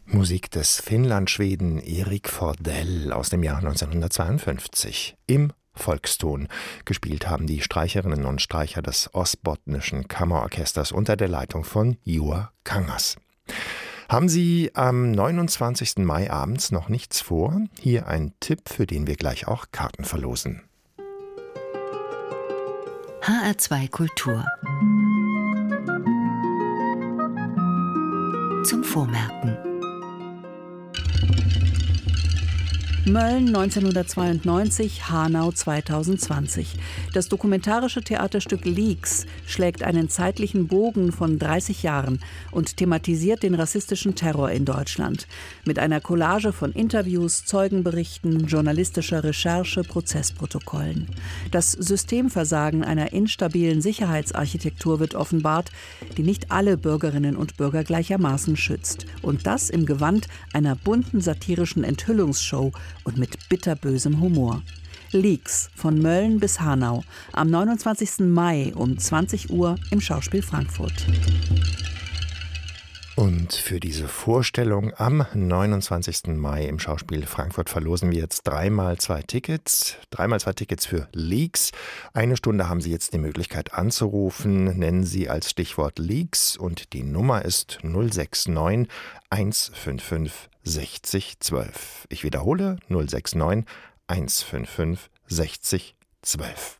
Musik des Finnlandschweden Erik Fordell aus dem Jahr 1952 im Volkston. Gespielt haben die Streicherinnen und Streicher des Ostbotnischen Kammerorchesters unter der Leitung von Juha Kangas. Haben Sie am 29. Mai abends noch nichts vor? Hier ein Tipp, für den wir gleich auch Karten verlosen. HR2 Kultur. Zum Vormerken. Mölln 1992, Hanau 2020. Das dokumentarische Theaterstück Leaks schlägt einen zeitlichen Bogen von 30 Jahren und thematisiert den rassistischen Terror in Deutschland. Mit einer Collage von Interviews, Zeugenberichten, journalistischer Recherche, Prozessprotokollen. Das Systemversagen einer instabilen Sicherheitsarchitektur wird offenbart, die nicht alle Bürgerinnen und Bürger gleichermaßen schützt. Und das im Gewand einer bunten satirischen Enthüllungsshow und mit bitterbösem Humor. Leaks von Mölln bis Hanau am 29. Mai um 20 Uhr im Schauspiel Frankfurt. Und für diese Vorstellung am 29. Mai im Schauspiel Frankfurt verlosen wir jetzt dreimal zwei Tickets für Leaks. 1 Stunde haben Sie jetzt die Möglichkeit anzurufen. Nennen Sie als Stichwort Leaks und die Nummer ist 069 155 60 12. Ich wiederhole 069 155 60 12.